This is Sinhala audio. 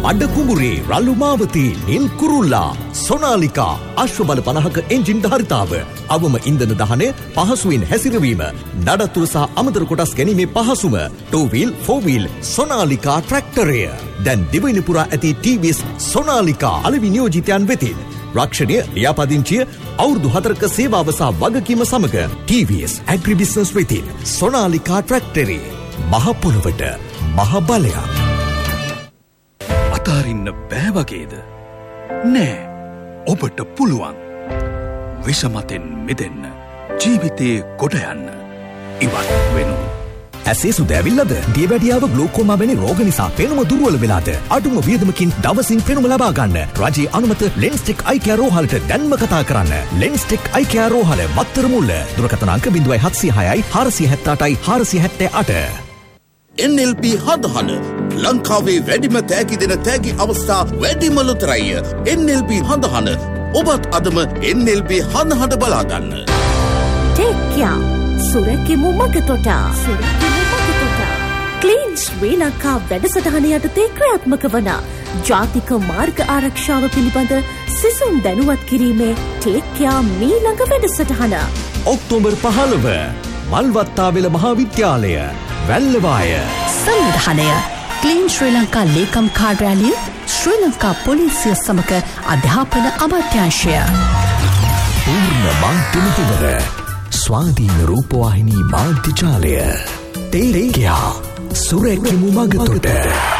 අඩ කුඹුරේ රළු මාවතී නිල් කුරුල්ලා සොනාලිකා අශ්වබල 50ක එන්ජින් ධාරිතාව අවම ඉන්ධන දහනය පහසුවෙන් හැසිරවීම නඩත්තුව සහ අමතර කොටස් ගැනීමේ පහසුම 2 wheel 4 wheel සොනාලිකා ට්‍රැක්ටරය දැන් දිවයින පුරා ඇති TVS සොනාලිකා අලෙවි නියෝජිතයන් වෙතින් රක්ෂණය ලියාපදිංචිය අවුරුදු 4ක සේවාව සහ වගකීම සමග TVS ඇග්‍රිබිස්නස් වෙතින් සොනාලිකා ට්‍රැක්ටරේ මහ පොළොවට මහ බලයක් අතාරින්න බෑ වගේද නෑ ඔබට පුළුවන් විෂමතෙන් මිදෙන්න ජීවිතේ කොට යන්න ඉවත් වෙනු ඇසේ සුදෑවිල්ලද දියවැඩියාව ග්ලූකෝමා වැනි රෝග නිසා පෙනුම දුර්වල වෙලාද අඩුම වියදමකින් දවසින් පෙනුම ලබා ගන්න රජයේ අනුමත ලෙන්ස්ටෙක් අයි කෙයා රෝහලට දැන්ම කතා කරන්න ලෙන්ස්ටෙක් අයි කෙයා රෝහල මත්තර මුල්ල දුරකථන අංක 0706යි 478යි 478 NLB හදහන ලංකාවේ වැඩිම තෑගි දෙන තෑගි අවස්ථා වැඩිම ලොතරැය NLB හදහන ඔබත් අදම NLB හදහන බලාගන්න Take care සුරැකිමු මගතොට ක්ලීන් ශ්‍රී ලංකා වැඩසටහන යටතේ ක්‍රියාත්මක වන ජාතික මාර්ග ආරක්ෂාව පිළිබඳ සිසුන් දැනුවත් කිරීමේ Take care මීළඟ වැඩසටහන ඔක්තෝබර් 15 මල්වත්තාවෙල මහාවිද්‍යාලය වැල්ලවාය සංවිධානය ක්ලීන් ශ්‍රී ලංකා ලේකම් කාර්යාලය ශ්‍රී ලංකා පොලිසිය සමග අධ්‍යාපන අමාත්‍යාංශය පූර්ණ මාධ්‍ය මුහුවර ස්වාධීන රූපවාහිනී මාධ්‍ය ජාලය තේරෙයා සුරැකිමු මගතොට